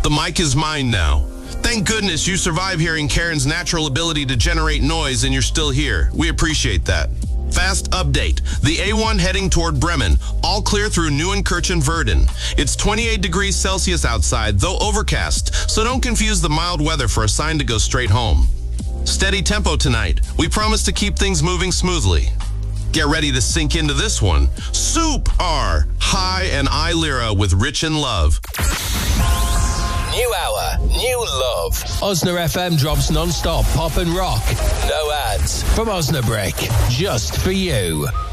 The mic is mine now. Thank goodness you survive hearing Karen's natural ability to generate noise and you're still here. We appreciate that. Fast update. The A1 heading toward Bremen. All clear through Neuenkirchen-Verden. It's 28 degrees Celsius outside, though overcast, so don't confuse the mild weather for a sign to go straight home. Steady tempo tonight. We promise to keep things moving smoothly. Get ready to sink into this one. Soup R. High and I Lyra with Rich and Love. New hour, new love. Osna FM drops non-stop pop and rock. No ads from Osnabrück, just for you.